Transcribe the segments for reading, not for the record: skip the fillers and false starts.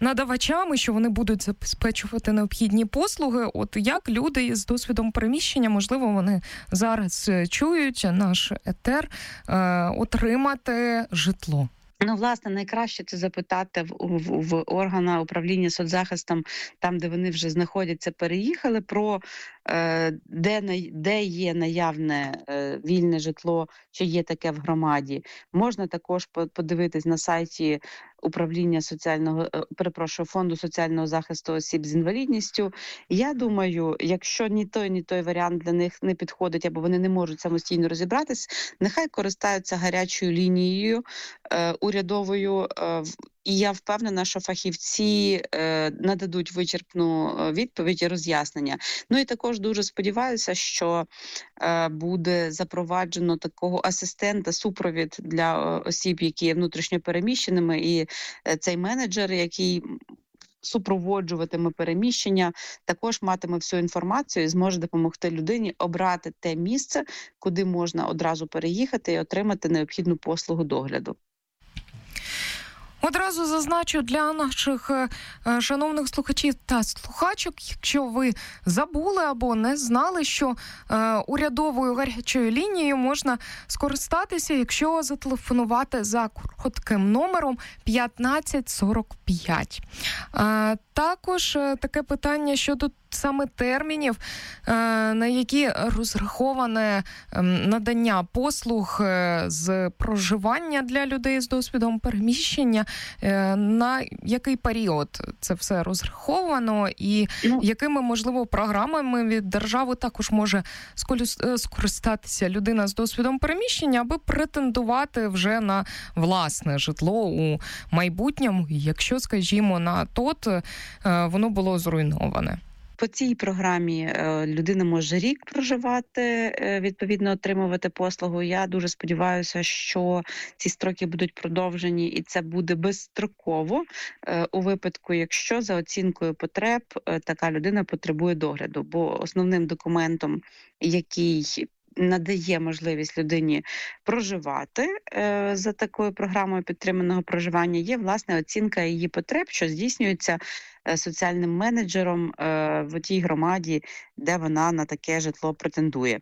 надавачами, що вони будуть забезпечувати необхідні послуги. От як люди з досвідом переміщення, можливо, вони зараз чують наш етер, отримати житло? Ну, власне, найкраще це запитати в органа управління соцзахистом, там, де вони вже знаходяться, переїхали, про де є наявне вільне житло, чи є таке в громаді. Можна також подивитись на сайті управління фонду соціального захисту осіб з інвалідністю. Я думаю, якщо ні той варіант для них не підходить, або вони не можуть самостійно розібратись, нехай користаються гарячою лінією урядовою. І я впевнена, що фахівці нададуть вичерпну відповідь і роз'яснення. Ну і також дуже сподіваюся, що буде запроваджено такого асистента, супровід для осіб, які є внутрішньо переміщеними, і цей менеджер, який супроводжуватиме переміщення, також матиме всю інформацію і зможе допомогти людині обрати те місце, куди можна одразу переїхати і отримати необхідну послугу догляду. Одразу зазначу для наших шановних слухачів та слухачок, якщо ви забули або не знали, що урядовою гарячою лінією можна скористатися, якщо зателефонувати за коротким номером 1545. Також таке питання щодо саме термінів, на які розраховане надання послуг з проживання для людей з досвідом переміщення, на який період це все розраховано і якими, можливо, програмами від держави також може скористатися людина з досвідом переміщення, аби претендувати вже на власне житло у майбутньому, якщо, скажімо, на ТОТ воно було зруйноване. По цій програмі людина може рік проживати, відповідно отримувати послугу. Я дуже сподіваюся, що ці строки будуть продовжені і це буде безстроково у випадку, якщо за оцінкою потреб така людина потребує догляду. Бо основним документом, який надає можливість людині проживати за такою програмою підтриманого проживання, є, власне, оцінка її потреб, що здійснюється соціальним менеджером в тій громаді, де вона на таке житло претендує.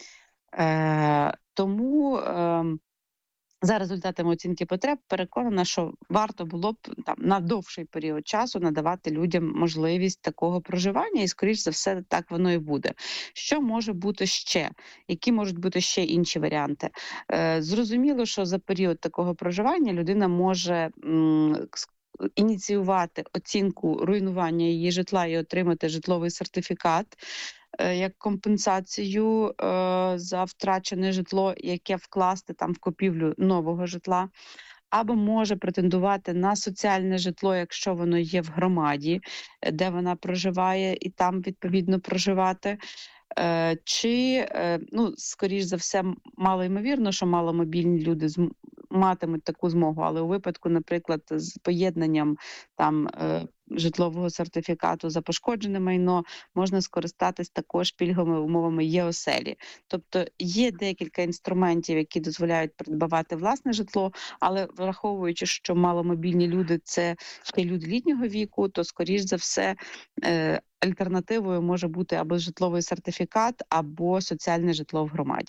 Тому за результатами оцінки потреб переконана, що варто було б на довший період часу надавати людям можливість такого проживання, і, скоріш за все, так воно і буде. Що може бути ще? Які можуть бути ще інші варіанти? Зрозуміло, що за період такого проживання людина може ініціювати оцінку руйнування її житла і отримати житловий сертифікат як компенсацію за втрачене житло, яке вкласти там в купівлю нового житла, або може претендувати на соціальне житло, якщо воно є в громаді, де вона проживає, і там відповідно проживати. Чи, скоріш за все, малоймовірно, що маломобільні люди матимуть таку змогу, але у випадку, наприклад, з поєднанням там житлового сертифікату за пошкоджене майно можна скористатись також пільговими умовами ЄОСЕЛі. Тобто є декілька інструментів, які дозволяють придбавати власне житло, але враховуючи, що маломобільні люди – це ще люди літнього віку, то, скоріш за все, альтернативою може бути або житловий сертифікат, або соціальне житло в громаді.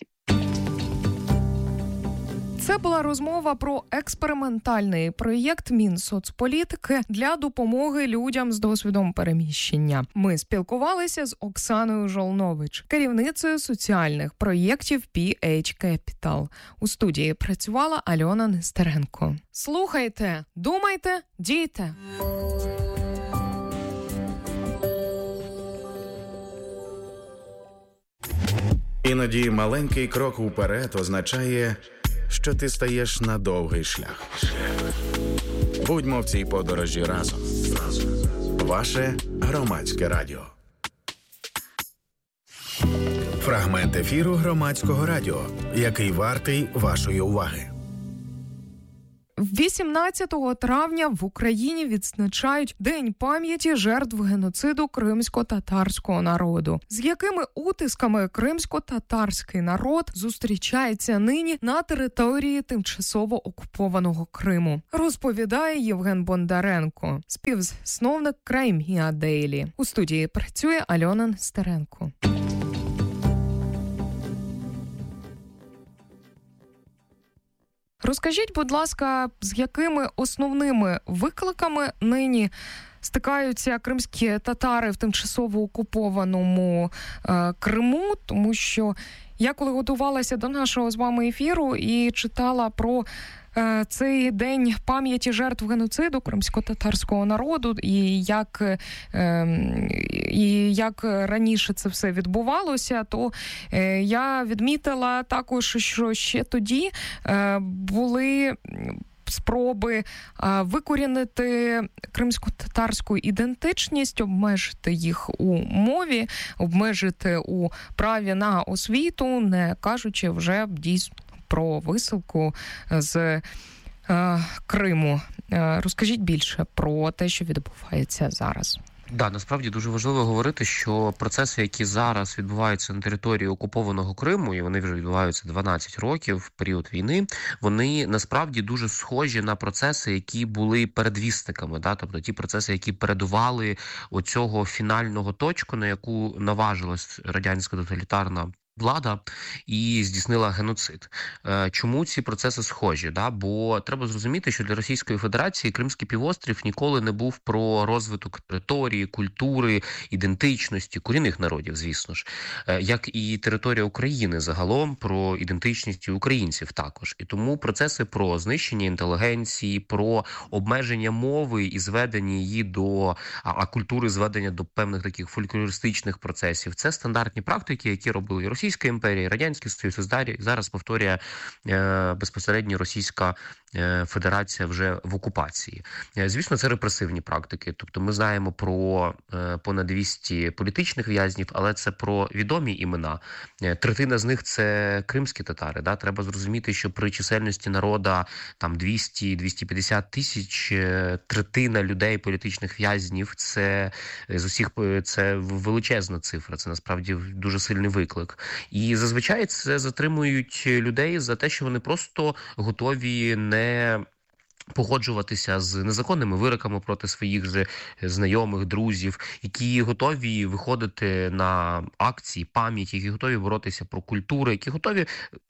Це була розмова про експериментальний проєкт Мінсоцполітики для допомоги людям з досвідом переміщення. Ми спілкувалися з Оксаною Жолнович, керівницею соціальних проєктів PH Capital. У студії працювала Альона Нестеренко. Слухайте, думайте, дійте! Іноді маленький крок уперед означає, що ти стаєш на довгий шлях. Будьмо в цій подорожі разом. Ваше Громадське радіо. Фрагмент ефіру Громадського радіо, який вартий вашої уваги. 18 травня в Україні відзначають День пам'яті жертв геноциду кримсько-татарського народу. З якими утисками кримсько-татарський народ зустрічається нині на території тимчасово окупованого Криму, розповідає Євген Бондаренко, співзасновник Crimea Daily. У студії працює Альона Нестеренко. Розкажіть, будь ласка, з якими основними викликами нині стикаються кримські татари в тимчасово окупованому Криму? Тому що я коли готувалася до нашого з вами ефіру і читала про цей день пам'яті жертв геноциду кримсько-татарського народу і як раніше це все відбувалося, то я відмітила також, що ще тоді були спроби викорінити кримсько-татарську ідентичність, обмежити їх у мові, обмежити у праві на освіту, не кажучи вже дійсно про висилку з Криму. Розкажіть більше про те, що відбувається зараз. Да, насправді дуже важливо говорити, що процеси, які зараз відбуваються на території окупованого Криму, і вони вже відбуваються 12 років, в період війни, вони насправді дуже схожі на процеси, які були передвісниками, да? Тобто ті процеси, які передували оцього фінального точку, на яку наважилась радянська тоталітарна влада і здійснила геноцид. Чому ці процеси схожі? Да? Бо треба зрозуміти, що для Російської Федерації Кримський півострів ніколи не був про розвиток території, культури, ідентичності, корінних народів, звісно ж. Як і територія України загалом про ідентичність українців також. І тому процеси про знищення інтелігенції, про обмеження мови і зведення її до, а культури зведення до певних таких фольклористичних процесів. Це стандартні практики, які робили і Російська імперія, Радянський Союз, зараз повторює безпосередньо Російська Федерація вже в окупації. Звісно, це репресивні практики. Тобто ми знаємо про понад 200 політичних в'язнів, але це про відомі імена. Третина з них – це кримські татари. Да? Треба зрозуміти, що при чисельності народа там 200-250 тисяч, третина людей, політичних в'язнів – це з усіх це величезна цифра. Це насправді дуже сильний виклик. І зазвичай це затримують людей за те, що вони просто готові не погоджуватися з незаконними вироками проти своїх же знайомих, друзів, які готові виходити на акції пам'яті, які готові боротися про культуру, які готові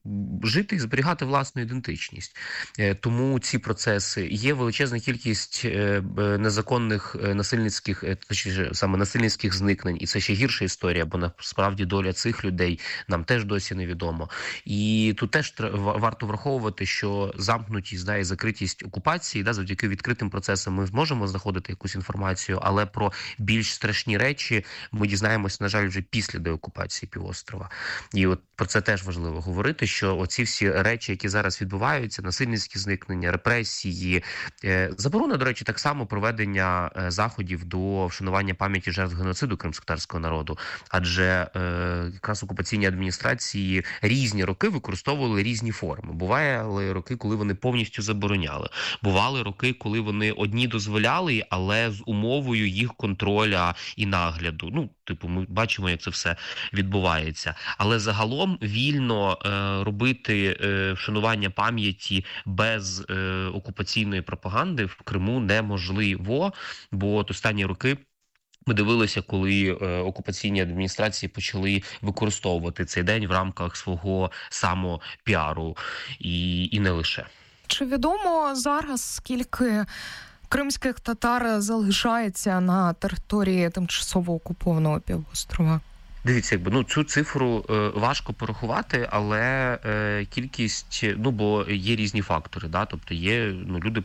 жити і зберігати власну ідентичність. Тому ці процеси, є величезна кількість незаконних насильницьких, точніше, саме насильницьких зникнень, і це ще гірша історія, бо насправді доля цих людей нам теж досі невідома. І тут теж варто враховувати, що замкнутість, і закритість окупації, завдяки відкритим процесам ми зможемо знаходити якусь інформацію, але про більш страшні речі ми дізнаємося, на жаль, вже після деокупації півострова. І от про це теж важливо говорити, що оці всі речі, які зараз відбуваються, насильницькі зникнення, репресії, заборона, до речі, так само проведення заходів до вшанування пам'яті жертв геноциду кримськотатарського народу, адже якраз окупаційні адміністрації різні роки використовували різні форми. Бували роки, коли вони повністю забороняли. Бували роки, коли вони одні дозволяли, але з умовою їх контроля і нагляду. Ми бачимо, як це все відбувається. Але загалом вільно робити вшанування пам'яті без окупаційної пропаганди в Криму неможливо, бо останні роки ми дивилися, коли окупаційні адміністрації почали використовувати цей день в рамках свого самопіару і не лише. Чи відомо зараз, скільки кримських татар залишається на території тимчасово окупованого півострова? Дивіться, цю цифру важко порахувати, але кількість, бо є різні фактори, да, тобто є, люди,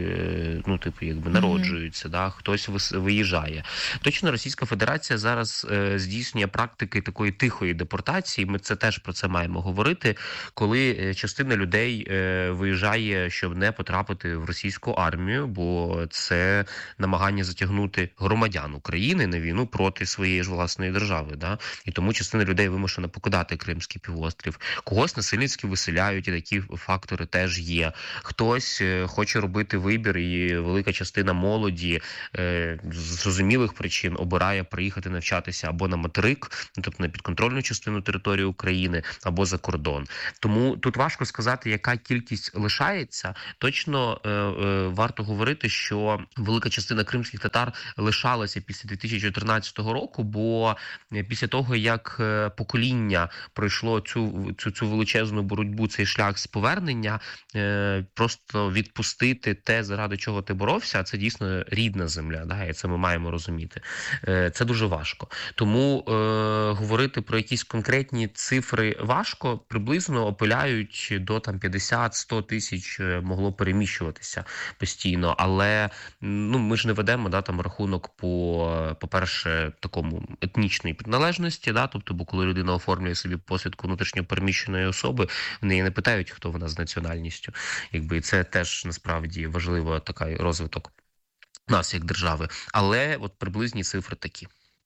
народжуються, да, хтось виїжджає. Точно Російська Федерація зараз здійснює практики такої тихої депортації, ми теж про це маємо говорити, коли частина людей виїжджає, щоб не потрапити в російську армію, бо це намагання затягнути громадян України на війну проти своєї ж власної держави, да. і тому частина людей вимушена покидати Кримський півострів. Когось насильницьки виселяють, і такі фактори теж є. Хтось хоче робити вибір, і велика частина молоді з зрозумілих причин обирає приїхати навчатися або на материк, тобто на підконтрольну частину території України, або за кордон. Тому тут важко сказати, яка кількість лишається. Точно варто говорити, що велика частина кримських татар лишалася після 2014 року, бо після того, як покоління пройшло цю величезну боротьбу, цей шлях з повернення, просто відпустити те, заради чого ти боровся, це дійсно рідна земля, да, і це ми маємо розуміти. Це дуже важко. Тому говорити про якісь конкретні цифри важко, приблизно опиляють до 50-100 тисяч могло переміщуватися постійно, але ми ж не ведемо рахунок по-перше, такому етнічної приналежності, тобто, бо коли людина оформлює собі посвідку внутрішньо переміщеної особи, вони не питають, хто вона з національністю. І це теж насправді важливо, такий розвиток нас як держави. Але от приблизні цифри такі.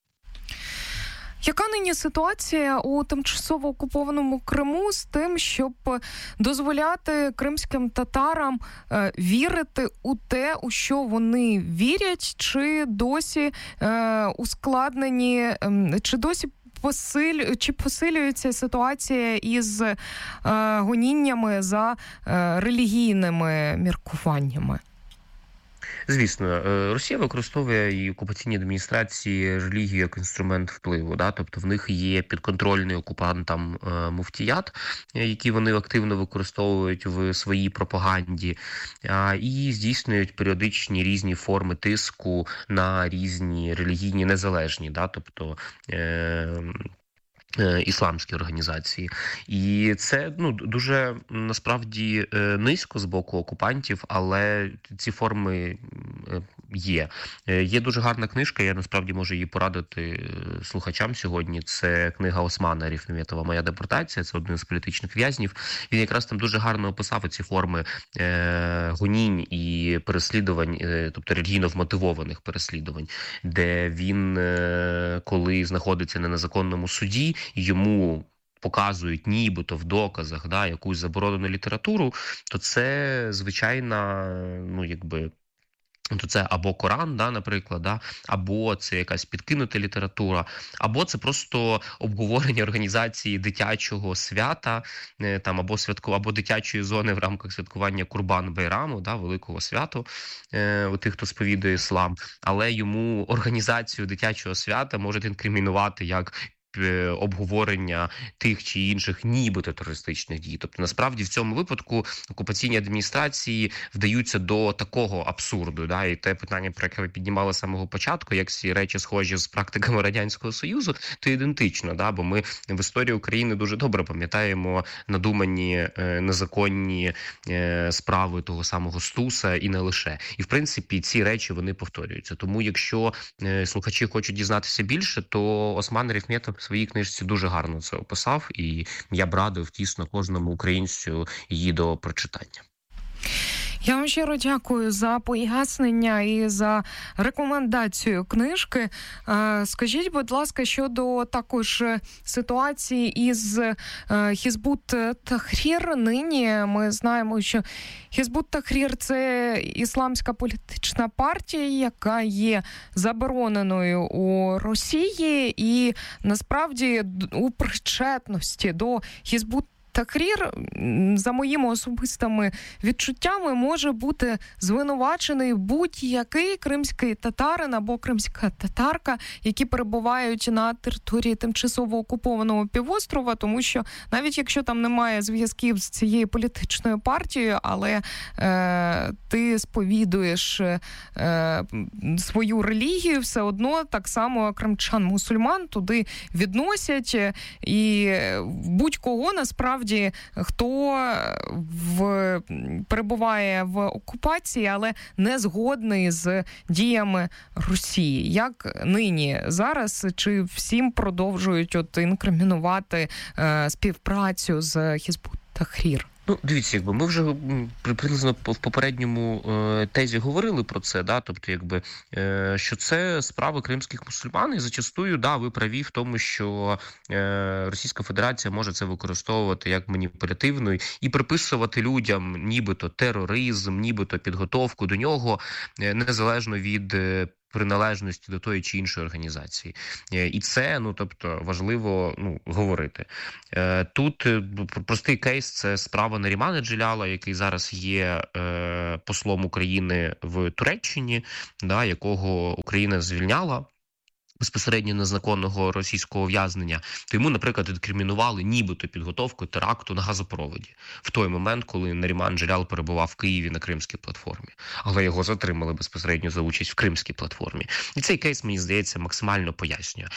Яка нині ситуація у тимчасово окупованому Криму з тим, щоб дозволяти кримським татарам вірити у те, у що вони вірять, чи досі ускладнені, чи досі посилюється ситуація із гоніннями за релігійними міркуваннями? Звісно, Росія використовує і окупаційні адміністрації релігію як інструмент впливу. Тобто в них є підконтрольний окупантам муфтіят, які вони активно використовують в своїй пропаганді, і здійснюють періодичні різні форми тиску на різні релігійні незалежні, тобто ісламські організації. І це дуже насправді низько з боку окупантів, але ці форми є. Є дуже гарна книжка, я насправді можу її порадити слухачам сьогодні. Це книга Османа Ріфметова «Моя депортація», це один з політичних в'язнів. Він якраз там дуже гарно описав ці форми гонінь і переслідувань, тобто релігійно вмотивованих переслідувань, де він, коли знаходиться на незаконному суді, йому показують нібито в доказах якусь заборонену літературу, то це звичайна, то це або Коран, наприклад, або це якась підкинута література, або це просто обговорення організації дитячого свята, або дитячої зони в рамках святкування Курбан-Байраму, великого святу у тих, хто сповідує іслам. Але йому організацію дитячого свята можуть інкримінувати як обговорення тих чи інших нібито терористичних дій. Тобто, насправді, в цьому випадку окупаційні адміністрації вдаються до такого абсурду. І те питання, про яке ви піднімали з самого початку, як ці речі схожі з практиками Радянського Союзу, то ідентично. Бо ми в історії України дуже добре пам'ятаємо надумані незаконні справи того самого Стуса і не лише. І, в принципі, ці речі, вони повторюються. Тому, якщо слухачі хочуть дізнатися більше, то Осман Ріфметов в своїй книжці дуже гарно це описав, і я б радив тісно кожному українцю її до прочитання. Я вам щиро дякую за пояснення і за рекомендацію книжки. Скажіть, будь ласка, щодо також ситуації із Хізбут Тахрір. Нині ми знаємо, що Хізбут Тахрір – це ісламська політична партія, яка є забороненою у Росії, і насправді у причетності до Хізбут Тахрір, за моїми особистими відчуттями, може бути звинувачений будь-який кримський татарин або кримська татарка, які перебувають на території тимчасово окупованого півострова, тому що навіть якщо там немає зв'язків з цією політичною партією, але ти сповідуєш свою релігію, все одно так само кримчан-мусульман туди відносять, і будь-кого насправді, хто перебуває в окупації, але не згодний з діями Росії. Як нині зараз, чи всім продовжують інкримінувати співпрацю з Хізбут Тахрір? Ну, дивіться, ми вже приблизно в попередньому тезі говорили про це, тобто, що це справа кримських мусульман, і зачастую, ви праві в тому, що Російська Федерація може це використовувати як маніпулятивну і приписувати людям нібито тероризм, нібито підготовку до нього, незалежно від приналежності до тої чи іншої організації. І це, важливо говорити. Тут простий кейс – це справа Нарімана Джелялова, який зараз є послом України в Туреччині, якого Україна звільняла безпосередньо незаконного російського ув'язнення, то йому, наприклад, інкримінували нібито підготовку теракту на газопроводі в той момент, коли Наріман Джелялов перебував в Києві на Кримській платформі. Але його затримали безпосередньо за участь в Кримській платформі. І цей кейс, мені здається, максимально пояснює.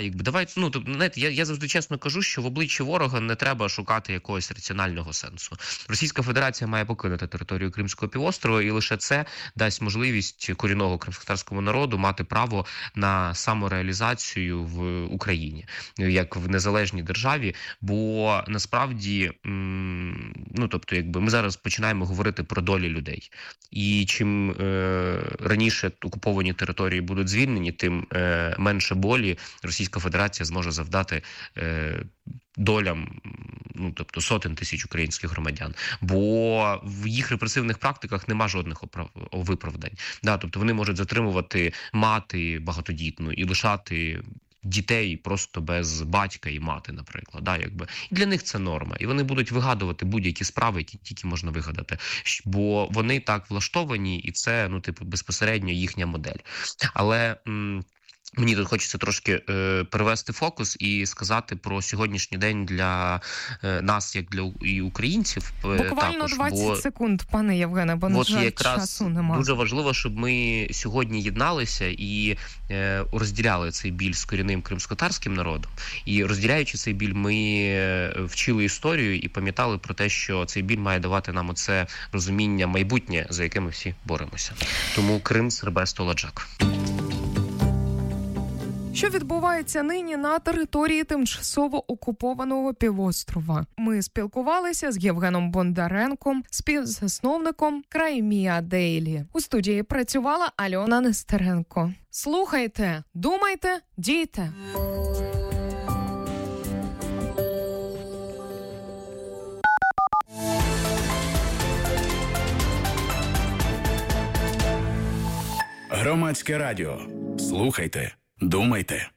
Я завжди чесно кажу, що в обличчі ворога не треба шукати якогось раціонального сенсу. Російська Федерація має покинути територію Кримського півострова, і лише це дасть можливість корінного кримськотатарському народу мати право на реалізацію в Україні, як в незалежній державі, бо насправді, ми зараз починаємо говорити про долі людей. І чим раніше окуповані території будуть звільнені, тим менше болі Російська Федерація зможе завдати долям, сотень тисяч українських громадян. Бо в їх репресивних практиках нема жодних виправдань. Тобто вони можуть затримувати мати багатодітну і лишати дітей просто без батька і мати, наприклад. І для них це норма. І вони будуть вигадувати будь-які справи, які тільки можна вигадати. Бо вони так влаштовані, і це, безпосередньо їхня модель. Але мені тут хочеться трошки перевести фокус і сказати про сьогоднішній день для нас, як для і українців. Буквально також, 20 секунд, пане Євгене, бо, на жаль, часу немає. Дуже важливо, щоб ми сьогодні єдналися і розділяли цей біль з корінним кримськотатарським народом. І розділяючи цей біль, ми вчили історію і пам'ятали про те, що цей біль має давати нам оце розуміння майбутнє, за яке ми всі боремося. Тому Крим, Сербез, Толаджак. Що відбувається нині на території тимчасово окупованого півострова? Ми спілкувалися з Євгеном Бондаренком, співзасновником Crimea Daily. У студії працювала Альона Нестеренко. Слухайте, думайте, дійте. Громадське радіо. Слухайте. Думайте.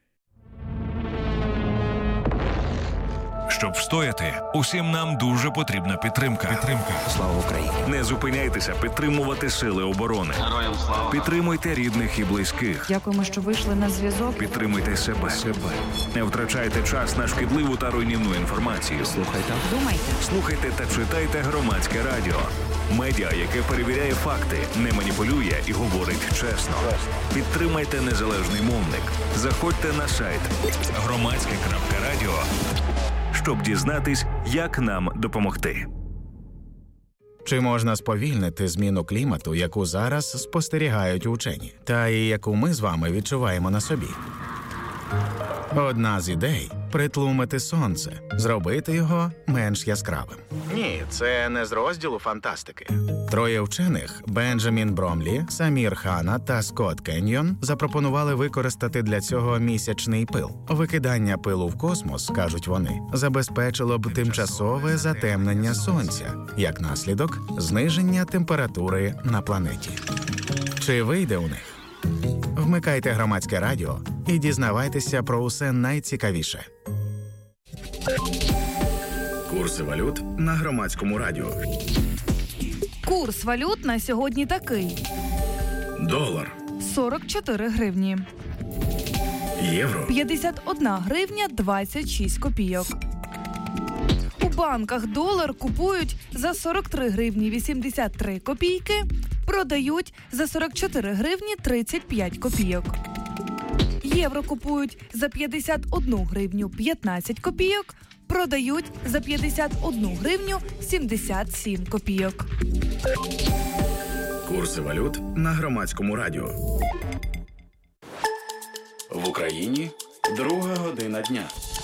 Щоб встояти, усім нам дуже потрібна підтримка. Слава Україні! Не зупиняйтеся підтримувати сили оборони. Героям слава! Підтримуйте рідних і близьких. Дякуємо, що вийшли на зв'язок. Підтримуйте себе. Не втрачайте час на шкідливу та руйнівну інформацію. Слухайте та читайте Громадське радіо. Медіа, яке перевіряє факти, не маніпулює і говорить чесно. Підтримайте незалежний мовник. Заходьте на сайт громадське.радіо, щоб дізнатись, як нам допомогти. Чи можна сповільнити зміну клімату, яку зараз спостерігають учені, та і яку ми з вами відчуваємо на собі? Одна з ідей – притлумити сонце, зробити його менш яскравим. Ні, це не з розділу фантастики. Троє вчених – Бенджамін Бромлі, Самір Хана та Скотт Кеньйон – запропонували використати для цього місячний пил. Викидання пилу в космос, кажуть вони, забезпечило б тимчасове затемнення сонця, як наслідок – зниження температури на планеті. Чи вийде у них? Вмикайте Громадське радіо і дізнавайтеся про усе найцікавіше. Курси валют на Громадському радіо. Курс валют на сьогодні такий. Долар. 44 гривні. Євро. 51 гривня 26 копійок. У банках долар купують за 43 гривні 83 копійки, продають за 44 гривні 35 копійок. Євро купують за 51 гривню 15 копійок, продають за 51 гривню 77 копійок. Курси валют на Громадському радіо. В Україні 2 година дня.